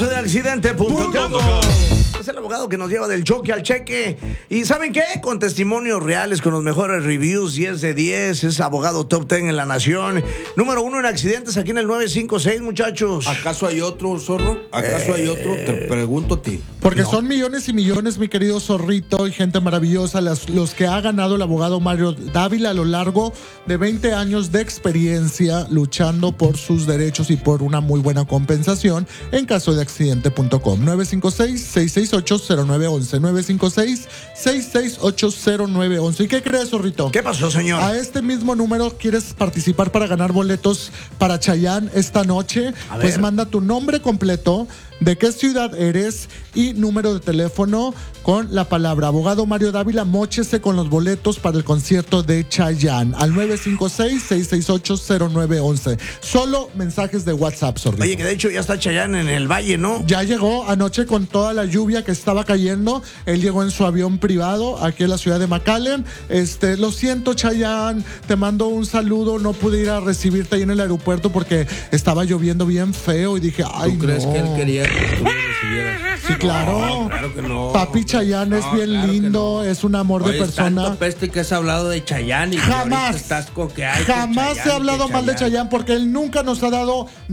abogadazo de accidente.com. Es el abogado que nos lleva del choque al cheque. ¿Y saben qué? Con testimonios reales, con los mejores reviews, 10 de 10. Es abogado top 10 en la nación. Número 1 en accidentes aquí en el 956, muchachos. ¿Acaso hay otro, zorro? ¿Acaso hay otro? Te pregunto a ti. Porque son millones y millones, mi querido zorrito, y gente maravillosa, los que ha ganado el abogado Mario Dávila a lo largo de 20 años de experiencia luchando por sus derechos y por una muy buena compensación en caso de accidente.com. 956-668-0911. 956-668-0911. ¿Y qué crees, zorrito? ¿Qué pasó, señor? A este mismo número quieres participar para ganar boletos para Chayanne esta noche. Pues manda tu nombre completo, de qué ciudad eres y número de teléfono con la palabra abogado Mario Dávila. Móchese con los boletos para el concierto de Chayanne al 956-668-0911. Solo mensajes de WhatsApp, zorrito. Oye, que de hecho ya está Chayanne en el valle, ¿no? Ya llegó anoche con toda la lluvia que estaba cayendo. Él llegó en su avión privado aquí en la ciudad de McAllen. Lo siento, Chayanne, te mando un saludo. No pude ir a recibirte ahí en el aeropuerto porque estaba lloviendo bien feo y dije, ay, ¿Tú crees no. que él quería que tú lo recibieras? Sí, claro. No, claro que no. Papi Chayanne es bien claro que lindo, no. es un amor Oye, de persona. Tanto peste que has hablado de Chayanne y que ahorita Jamás, estás con que hay jamás que he hablado que mal de Chayanne porque él nunca nos ha dado